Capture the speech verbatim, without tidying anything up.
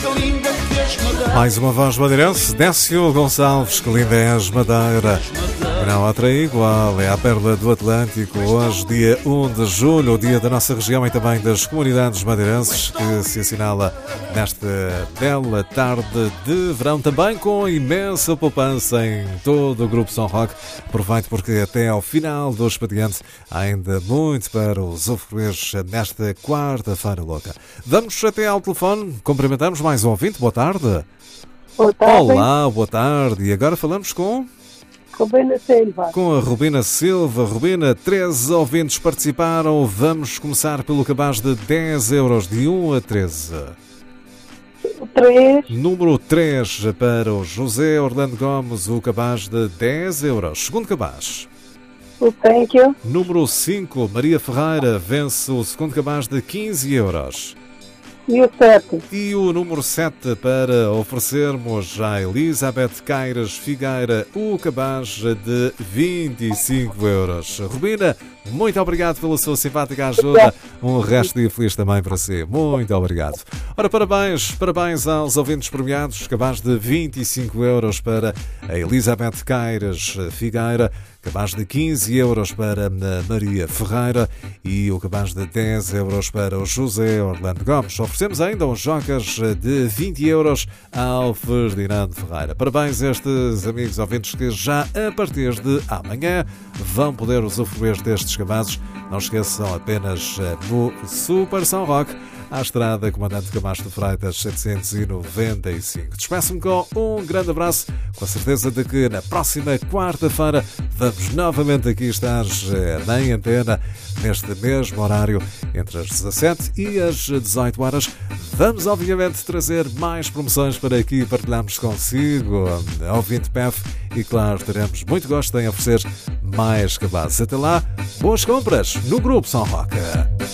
Mais uma voz madeirense, Décio Gonçalves, que linda és Madeira. Não há outra igual, é a Pérola do Atlântico. Hoje, dia um de julho, o dia da nossa região e também das comunidades madeirenses, que se assinala nesta bela tarde de verão, também com imensa poupança em todo o Grupo São Roque. Aproveite porque até ao final do expediente há ainda muito para usufruir nesta quarta-feira louca. Vamos até ao telefone, cumprimentamos mais um ouvinte. Boa tarde. Boa tarde. Olá, boa tarde. E agora falamos com... Rubina Silva. Com a Rubina Silva. Rubina, treze ouvintes participaram. Vamos começar pelo cabaz de dez euros, de um a treze. três. Número três para o José Orlando Gomes, o cabaz de dez euros. Segundo cabaz. O thank you. Número cinco, Maria Ferreira, vence o segundo cabaz de quinze euros. E o sete. E o número sete para oferecermos à Elizabeth Caires Figueira o cabaz de vinte e cinco euros. Rubina, muito obrigado pela sua simpática ajuda. Um resto de dia feliz também para si. Muito obrigado. Ora, parabéns, parabéns aos ouvintes premiados. Cabaz de vinte e cinco euros para a Elizabeth Caires Figueira. Cabaz de quinze euros para a Maria Ferreira e o cabaz de dez euros para o José Orlando Gomes. Oferecemos ainda uns jocas de vinte euros ao Ferdinando Ferreira. Parabéns a estes amigos ouvintes que já a partir de amanhã vão poder usufruir destes cabazes. Não esqueçam, apenas no Super São Roque, à estrada Comandante Camacho de Freitas setecentos e noventa e cinco. Despeço-me com um grande abraço, com a certeza de que na próxima quarta-feira vamos novamente aqui estar na antena, neste mesmo horário, entre as dezassete e as dezoito horas. Vamos, obviamente, trazer mais promoções para aqui partilharmos consigo, ouvinte P E F, e claro, teremos muito gosto em oferecer mais cabazes. Até lá, boas compras no Grupo São Roque.